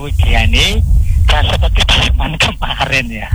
Norwegia ini dan seperti teman kemarin ya.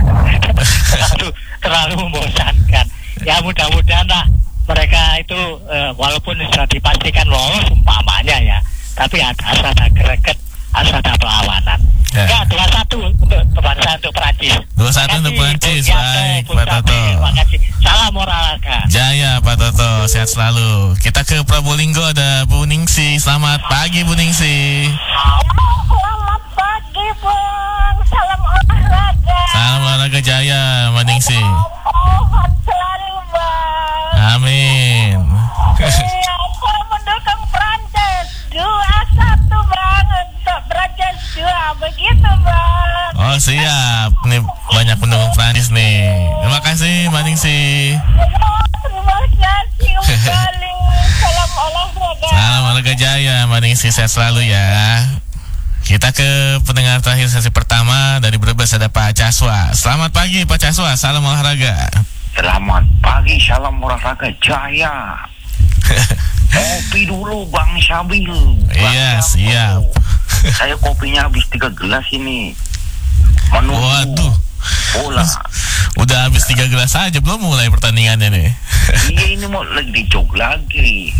terlalu membosankan. Ya mudah-mudahan lah mereka itu walaupun sudah dipastikan lolos umpamanya ya, tapi harus ada greget, harus ada perlawanan. Ya, 2-1 untuk Perancis. 2-1 untuk Perancis. Baik, Pak Toto. Terima kasih. Salam olahraga. Jaya Pak Toto, sehat selalu. Kita ke Probolinggo, ada Bu Ningsi. Selamat pagi Bu Ningsi. Selamat pagi Bang. Salam olahraga. Salam olahraga Jaya Mbak Ningsi. Sehat selalu Bang. Amin. Iya, saya mendukung Prancis 2-1 Bang, untuk Prancis 2, begitu Bang. Oh siap, nih banyak pendukung Prancis nih. Terima kasih Mbak Ningsi. Terima kasih kembali. Salam olahraga. Salam olahraga Jaya Mbak Ningsi, sehat selalu ya. Kita ke pendengar terakhir sesi pertama dari Brebes, ada Pak Caswa. Selamat pagi Pak Caswa, salam olahraga. Selamat pagi, salam olahraga Jaya. Kopi dulu Bang Sabil. Iya, siap. Saya kopinya habis 3 gelas ini. Menunggu Waduh, bola. udah habis 3 gelas aja, belum mulai pertandingannya nih. Iya, ini mau lagi dicok lagi.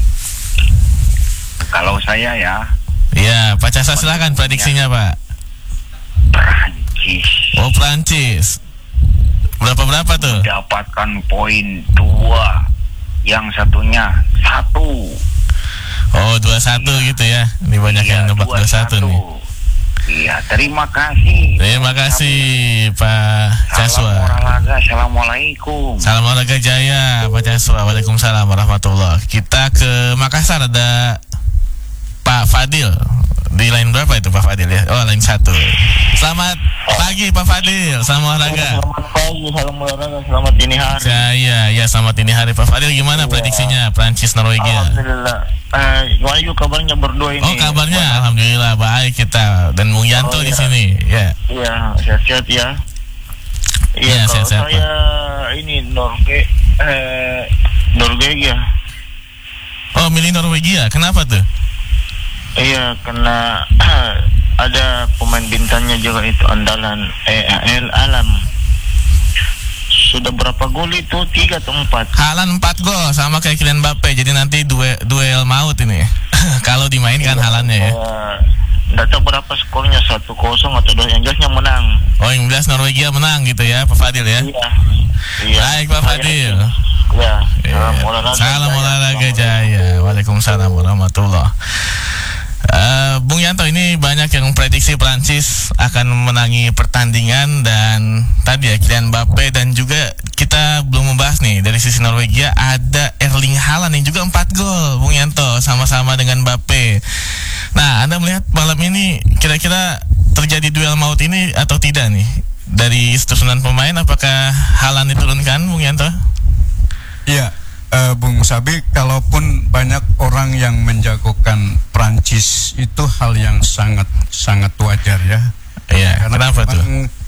Kalau saya ya, Iya, Pak Casa silakan prediksinya Pak. Prancis Oh Prancis. Berapa tuh? dapatkan poin 2, yang satunya 1. Oh 2-1 gitu ya. Ini banyak yang nebak 2-1 nih. Iya, terima kasih. Terima kasih Pak Caswa. Salam olahraga, assalamualaikum. Salam olahraga Jaya Pak Caswa. Waalaikumsalam warahmatullahi. Kita ke Makassar, ada Pak Fadil. Di line berapa itu Pak Fadil ya? Oh line 1. Selamat pagi Pak Fadil, salam olahraga. Selamat pagi, salam olahraga, selamat dini hari. Ya selamat dini hari Pak Fadil. Gimana prediksinya Prancis Norwegia? Alhamdulillah. Gimana juga kabarnya berdua ini? Oh kabarnya alhamdulillah baik kita, dan Bung Yanto di sini. Ya. Iya, sehat-sehat ya. Iya, kalau sehat-sehat, saya ini Norwegia. Oh milih Norwegia, kenapa tuh? Iya, karena ada pemain bintangnya juga itu andalan El Alam. Sudah berapa gol itu? 3 atau 4? Haaland 4 gol sama kayak Kylian Mbappe. Jadi nanti duel maut ini. Kalau dimainkan Haalandnya ya. Nggak tahu berapa skornya, 1-0 atau 2, yang jelasnya menang. Oh yang jelas Norwegia menang gitu ya Pak Fadil ya. Iya. Baik Pak Fadil. Ya, Salam olahraga Jaya. Waalaikumsalam warahmatullahi. Bung Yanto, ini banyak yang memprediksi Prancis akan menangi pertandingan, dan tadi ya Kylian Mbappe, dan juga kita belum membahas nih dari sisi Norwegia ada Erling Haaland yang juga 4 gol Bung Yanto sama-sama dengan Mbappe. Nah Anda melihat malam ini kira-kira terjadi duel maut ini atau tidak nih? Dari susunan pemain apakah Haaland diturunkan Bung Yanto? Iya, Bung Sabi, kalaupun banyak orang yang menjagokan Prancis, itu hal yang sangat wajar ya. Iya, kenapa tuh?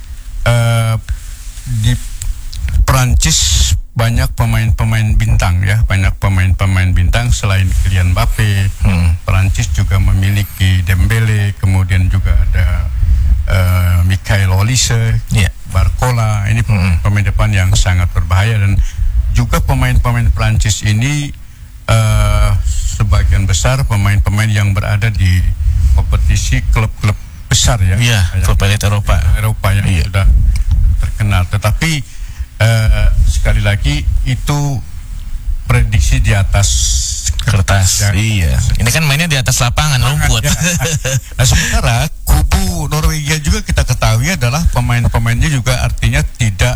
Di Prancis banyak pemain-pemain bintang ya, banyak pemain-pemain bintang selain Kylian Mbappe. Prancis juga memiliki Dembele, kemudian juga ada Michael Olise, Barcola. Ini pemain depan yang sangat berbahaya, dan juga pemain-pemain Prancis ini sebagian besar pemain-pemain yang berada di kompetisi klub-klub besar ya. Iya, klub elit Eropa yang sudah terkenal. Tetapi sekali lagi itu prediksi di atas kertas. Iya. Ini kan mainnya di atas lapangan rumput. Ya. Nah, sementara kubu Norwegia juga kita ketahui adalah pemain-pemainnya juga artinya tidak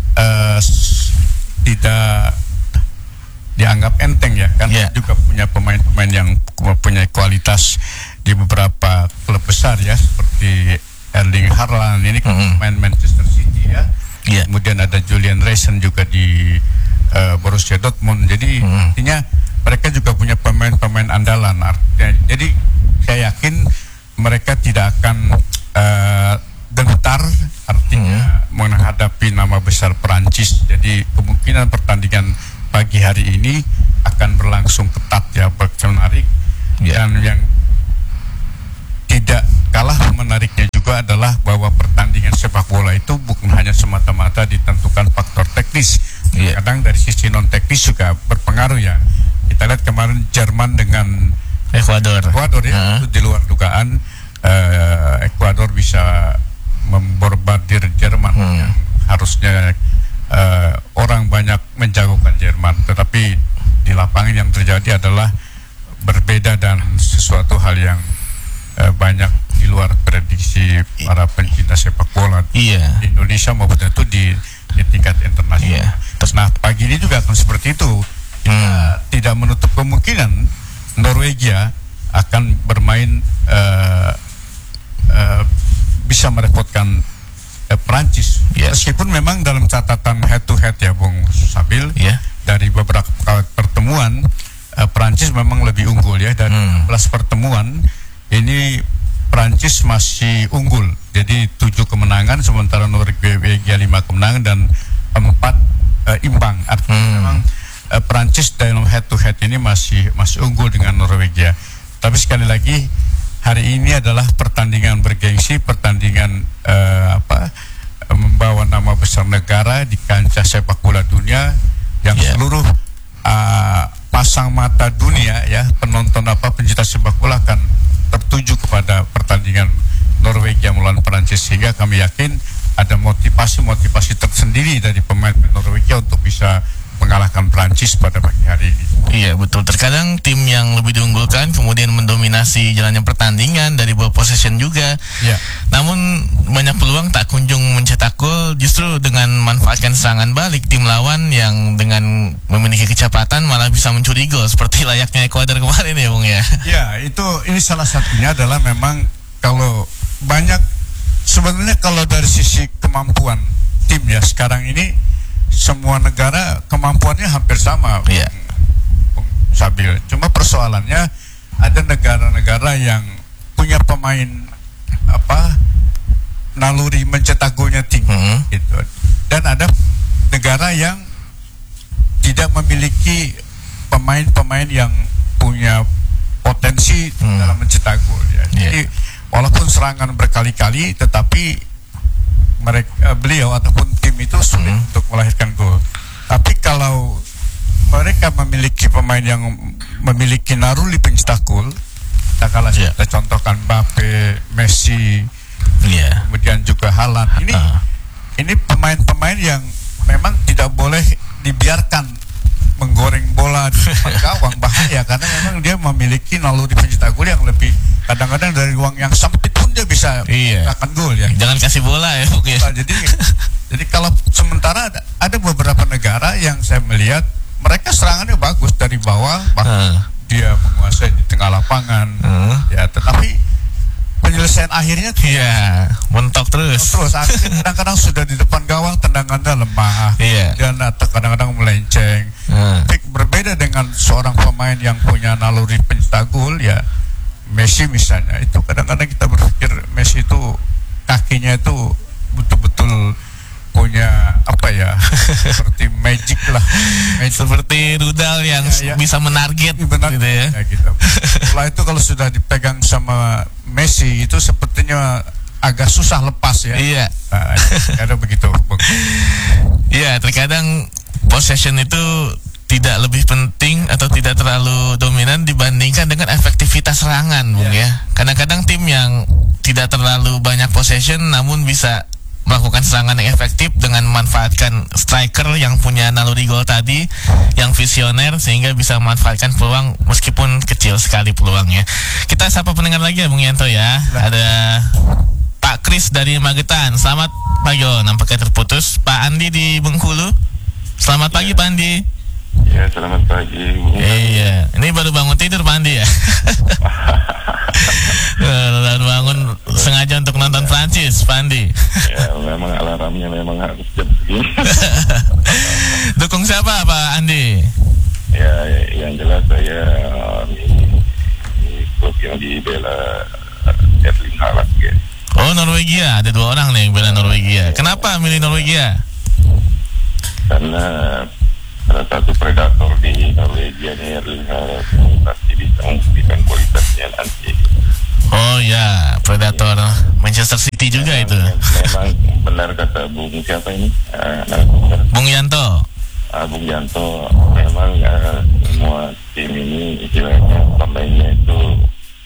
dianggap enteng ya, kan juga punya pemain-pemain yang mempunyai kualitas di beberapa klub besar ya, seperti Erling Haaland ini pemain Manchester City ya. Kemudian ada Julian Reisen juga di Borussia Dortmund. Jadi artinya mereka juga punya pemain-pemain andalan. Jadi saya yakin mereka tidak akan gentar artinya menghadapi nama besar Perancis. Jadi kemungkinan pertandingan pagi hari ini akan berlangsung ketat ya, menarik. Dan yang tidak kalah menariknya juga Ekuador ya, itu di luar dugaan. Ekuador bisa membombardir Jerman yang harusnya orang banyak menjagokan Jerman, tetapi di lapangan yang terjadi adalah berbeda dan sesuatu hal yang banyak di luar prediksi para pencinta sepak bola di Indonesia maupun tentu di tingkat internasional. Nah, pagi ini juga akan seperti itu. Kita tidak menutup kemungkinan Norwegia akan bermain bisa merepotkan Prancis. Meskipun memang dalam catatan head to head ya Bung Sabil, dari beberapa pertemuan Prancis memang lebih unggul ya. Dari 16 pertemuan ini Prancis masih unggul. Jadi 7 kemenangan sementara Norwegia 5 kemenangan dan 4 imbang. Artinya memang Prancis dalam head to head ini masih unggul dengan Norwegia. Tapi sekali lagi hari ini adalah pertandingan bergengsi, pertandingan membawa nama besar negara di kancah sepak bola dunia yang seluruh pasang mata dunia ya, penonton pencinta sepak bola akan tertuju kepada pertandingan Norwegia melawan Prancis, sehingga kami yakin ada motivasi tersendiri dari pemain Norwegia untuk bisa mengalahkan Prancis pada pagi hari ini. Iya betul, terkadang tim yang lebih diunggulkan kemudian mendominasi jalannya pertandingan dari ball possession juga. Namun banyak peluang tak kunjung mencetak gol, justru dengan manfaatkan serangan balik tim lawan yang dengan memiliki kecepatan malah bisa mencuri gol seperti layaknya Ekuador kemarin ya Bung ya. Ya, ini salah satunya adalah memang kalau banyak sebenarnya kalau dari sisi kemampuan tim ya sekarang ini semua negara kemampuannya hampir sama, Sabil. Cuma persoalannya ada negara-negara yang punya pemain naluri mencetak golnya tinggi, gitu. Dan ada negara yang tidak memiliki pemain-pemain yang punya potensi dalam mencetak gol. Ya. Jadi walaupun serangan berkali-kali, tetapi beliau ataupun tim itu sulit untuk melahirkan gol. Tapi kalau mereka memiliki pemain yang memiliki naluri pencetak gol, kita contohkan Mbappe, Messi, kemudian juga Haaland. Ini pemain-pemain yang memang tidak boleh dibiarkan menggoreng bola di depan gawang, bahaya karena memang dia memiliki naluri pencetak gol yang lebih, kadang-kadang dari ruang yang sempit pun dia bisa mencetakkan gol ya. Jangan kasih bola ya. Jadi kalau sementara ada beberapa negara yang saya melihat mereka serangannya bagus dari bawah, bahkan dia menguasai di tengah lapangan, ya, tetapi penyelesaian akhirnya mentok terus. Akhirnya kadang-kadang sudah di depan gawang tendangannya lemah, dan atau kadang-kadang melenceng. Tapi berbeda dengan seorang pemain yang punya naluri pencetak gol ya, Messi misalnya, itu kadang-kadang kita berpikir Messi itu kakinya itu betul-betul punya seperti magic lah, seperti rudal yang bisa menarget gitu ya. Setelah itu kalau sudah dipegang sama Messi itu sepertinya agak susah lepas ya. Ada begitu. Terkadang possession itu tidak lebih penting atau tidak terlalu dominan dibandingkan dengan efektivitas serangan, Bung ya. Kadang-kadang tim yang tidak terlalu banyak possession namun bisa melakukan serangan yang efektif dengan memanfaatkan striker yang punya naluri gol tadi, yang visioner, sehingga bisa memanfaatkan peluang meskipun kecil sekali peluangnya. Kita sapa pendengar lagi ya Bung Yanto ya. Ada Pak Kris dari Magetan. Selamat pagi. Nampaknya terputus. Pak Andi di Bengkulu. Selamat pagi Pak Andi. Ya, selamat pagi. Iya, ini baru bangun tidur Pak Andi ya. Baru bangun sengaja untuk nonton Prancis, Pak Andi. Ya, memang alarmnya memang harus jam segini. Dukung siapa Pak Andi? Ya, yang jelas saya di klub yang dibela Erling Haaland ya. Oh, Norwegia, ada 2 orang nih yang bela Norwegia. Kenapa milih Norwegia? Karena salah satu predator di Norwegia nih, Erling Haaland, pasti bisa membuktikan kualitasnya nanti. Oh ya, predator Manchester City juga itu. Memang benar kata Bung siapa ini? Bung Yanto. Bung Yanto, memang semua tim ini istilahnya pemainnya itu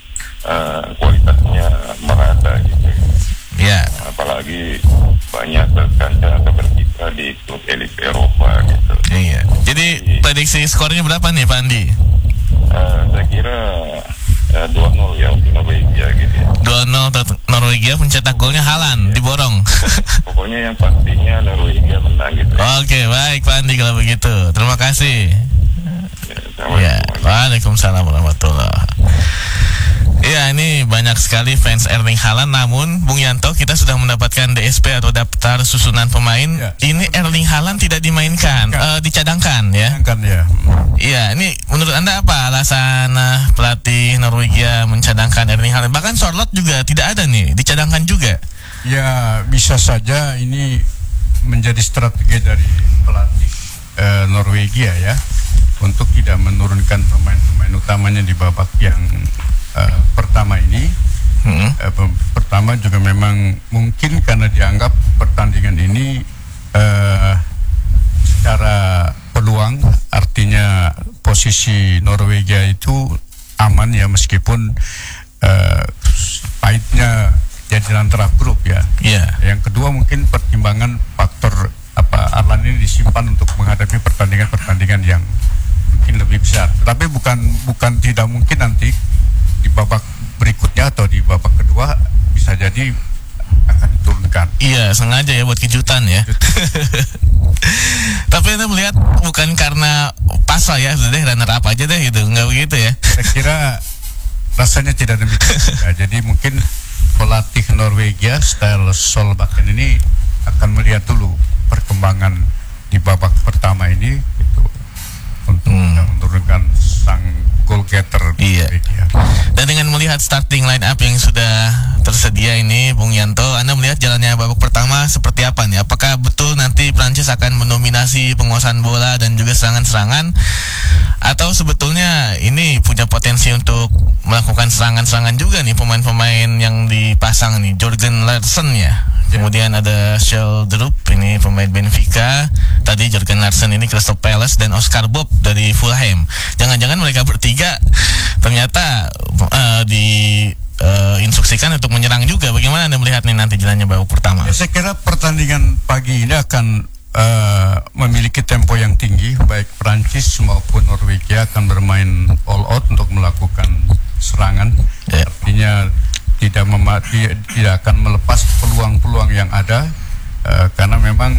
kualitasnya merata gitu. Ya. Apalagi banyak berkaca atau berkiprah di klub elit Eropa gitu. Iya. Jadi prediksi skornya berapa nih Pak Andi? Saya kira 2-0 ya untuk Norwegia gitu ya. 2-0 Norwegia, pencetak golnya Haaland diborong. Pokoknya yang pastinya Norwegia menang gitu. Oke, baik Pak Andi kalau begitu. Terima kasih. Ya, Waalaikumsalam warahmatullahi. Ya, ini banyak sekali fans Erling Haaland. Namun, Bung Yanto, kita sudah mendapatkan DSP atau daftar susunan pemain. Ya. Ini Erling Haaland tidak dimainkan, dicadangkan ya. Iya, ini menurut Anda apa alasan pelatih Norwegia mencadangkan Erling Haaland? Bahkan Charlotte juga tidak ada nih, dicadangkan juga. Ya, bisa saja ini menjadi strategi dari pelatih Norwegia ya, untuk tidak menurunkan pemain-pemain utamanya di babak yang pertama ini. Pertama juga memang mungkin karena dianggap pertandingan ini secara peluang, artinya posisi Norwegia itu aman ya, meskipun pahitnya jadi antara grup ya. Yang kedua mungkin pertimbangan faktor Haaland ini disimpan untuk menghadapi pertandingan-pertandingan yang mungkin lebih besar. Tapi bukan tidak mungkin nanti di babak berikutnya atau di babak kedua bisa jadi akan diturunkan. Iya, sengaja ya buat kejutan ya. Tapi Anda melihat bukan karena pasal ya, sudah runner up aja deh gitu, nggak begitu ya? Saya kira rasanya tidak demikian. Jadi mungkin pelatih Norwegia style Solbakken ini akan melihat dulu perkembangan di babak pertama ini gitu, untuk menurunkan sang goal getter. Iya. Dan dengan melihat starting line up yang sudah tersedia ini, Bung Yanto, Anda melihat jalannya babak pertama seperti apa nih? Apakah betul nanti Prancis akan mendominasi penguasaan bola dan juga serangan-serangan, atau sebetulnya ini punya potensi untuk melakukan serangan-serangan juga nih pemain-pemain yang dipasang nih? Jørgen Larsen ya. Kemudian ada Sheldrup, ini pemain Benfica. Tadi Jørgen Larsen ini Crystal Palace, dan Oscar Bob dari Fulham. Jangan-jangan mereka bertiga ternyata diinstruksikan untuk menyerang juga. Bagaimana Anda melihat nih nanti jalannya babak pertama? Ya, saya kira pertandingan pagi ini akan memiliki tempo yang tinggi. Baik Prancis maupun Norwegia akan bermain all out untuk melakukan serangan. Artinya tidak akan melepas peluang-peluang yang ada, karena memang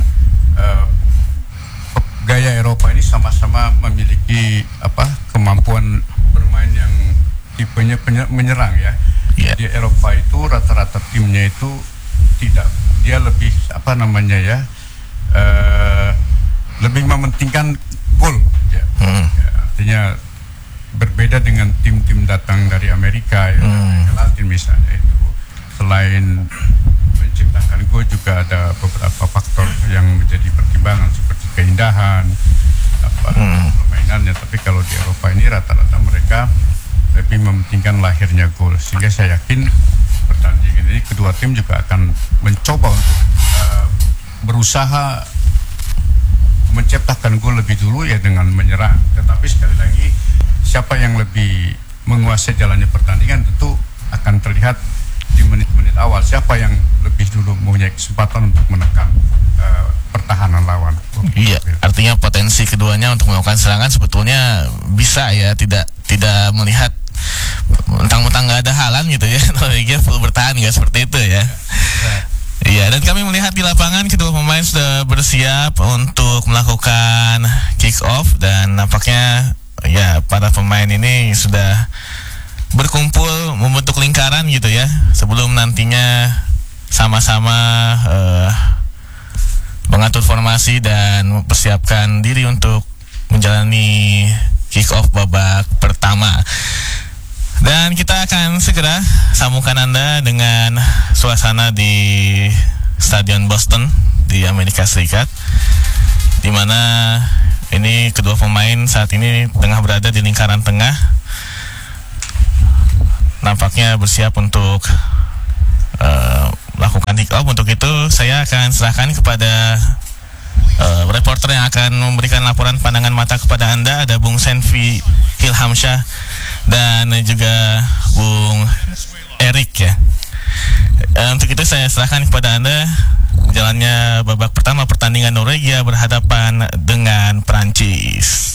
gaya Eropa ini sama-sama memiliki kemampuan bermain yang tipenya menyerang ya. Di Eropa itu rata-rata timnya itu dia lebih lebih mementingkan gol ya. Artinya berbeda dengan tim-tim datang dari Amerika ya, Latin misalnya itu. Selain menciptakan gol juga ada beberapa faktor yang menjadi pertimbangan seperti keindahan permainannya. Tapi kalau di Eropa ini rata-rata mereka lebih mementingkan lahirnya gol, sehingga saya yakin pertandingan ini kedua tim juga akan mencoba untuk berusaha menciptakan gol lebih dulu ya dengan menyerang. Tetapi sekali lagi, siapa yang lebih menguasai jalannya pertandingan tentu akan terlihat di menit-menit awal. Siapa yang lebih dulu mempunyai kesempatan untuk menekan pertahanan lawan. Iya, artinya potensi keduanya untuk melakukan serangan sebetulnya bisa ya, tidak melihat mentang-mentang nggak ada Haaland gitu ya. Norwegia full bertahan, nggak seperti itu ya. Iya, dan kami melihat di lapangan kedua pemain sudah bersiap untuk melakukan kick off, dan nampaknya ya para pemain ini sudah berkumpul membentuk lingkaran gitu ya, sebelum nantinya sama-sama mengatur formasi dan mempersiapkan diri untuk menjalani kick off babak pertama. Dan kita akan segera sambungkan Anda dengan suasana di Stadion Boston di Amerika Serikat, di mana ini kedua pemain saat ini tengah berada di lingkaran tengah, nampaknya bersiap untuk melakukan kick off. Untuk itu saya akan serahkan kepada reporter yang akan memberikan laporan pandangan mata kepada Anda. Ada Bung Senvi Hilhamsyah dan juga Bung Erik ya. Untuk itu saya serahkan kepada Anda jalannya babak pertama pertandingan Norwegia berhadapan dengan Prancis.